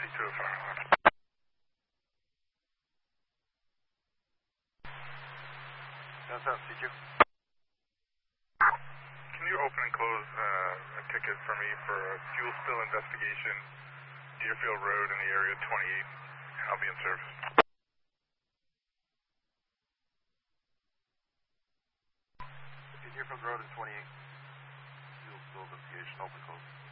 C205. That's C2. Can you open and close a ticket for me for a fuel spill investigation, Deerfield Road in the area 28, and I'll be in service. Deerfield Road in 28, fuel spill investigation, open close.